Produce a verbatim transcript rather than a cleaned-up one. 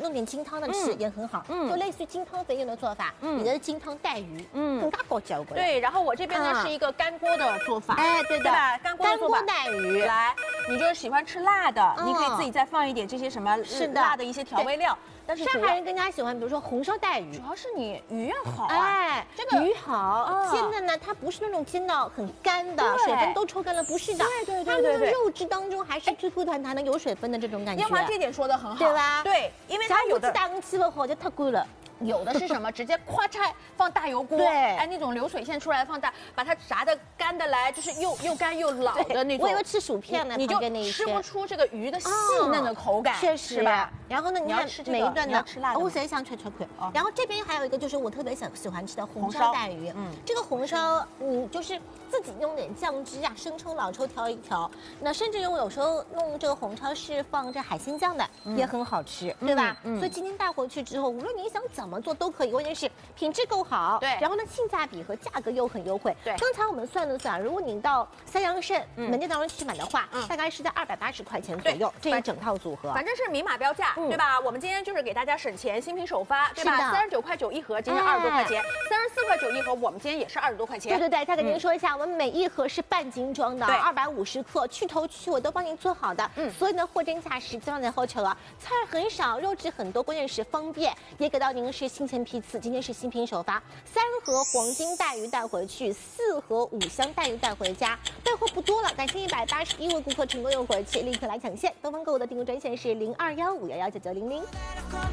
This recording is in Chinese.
弄点金汤的吃也很好， 嗯就类似于金汤肥牛的做法， 嗯你的金汤带鱼， 嗯更加高级过来。 对，然后我这边呢啊是一个干锅的做法， 哎，对的， 对吧？干锅的干做法锅带鱼， 来，你就是喜欢吃辣的，你可以自己再放一点这些什么是的辣的一些调味料。但是主要上海人更加喜欢，比如说红烧带鱼主。要是你鱼要好啊， 哎， 这个鱼好嗯煎的呢，它不是那种煎到很干的， 对水分都抽干了，不是的， 对对对它那个对对肉质当中还是 Q Q 弹弹的，有水分的这种感觉。 燕华这点说的很好， 对吧对，因为假它有的如鸡蛋气不好就太贵了。 有的是什么，直接咵嚓放大油锅， 对哎，那种流水线出来放大，把它炸的干的来，就是又又干又老的那种。 我以为吃薯片呢， 你就旁边那一吃不圈出这个鱼的细嫩的口感， 确实是吧？？ 然后呢， 你你看要吃这个每一段的你要吃辣的吗我谁想吃吃亏。然后这边还有一个就是我特别喜喜欢吃的红红烧烧带鱼， 嗯这个红烧你就是自己用点酱汁啊、生抽、老抽调一调，那甚至用有时候弄这个红烧是放这海鲜酱的，也很好吃，对吧？ 嗯嗯所以今天带回去之后，无论你想怎么做都可以，关键是品质够好， 对然后呢性价比和价格又很优惠。 对刚才我们算了算，如果你到三阳盛门店当中去买的话， 嗯大概是在二百八十块钱左右，这一整套组合。 反正是明码标价， 嗯对吧？我们今天就是给大家省钱，新品首发，对吧？ 是的三十九块九一盒，今天哎二十多块钱；三十四块九一盒，我们今天也是二十多块钱。 对对对，再跟您说一下，我们每一盒是半斤装的， 对二百五十克，去头去尾都帮您做好的。 嗯所以呢，货真价实，千万在后求啊。菜很少，肉质很多，关键是方便，也给到您是新鲜批次。今天是新品首发，三盒黄金带鱼带回去，四盒五香带鱼带回家。带货不多了，感谢一百八十一位顾客成功用回去，立刻来抢现。东方购物的订购专线是零二幺五幺幺九九零零。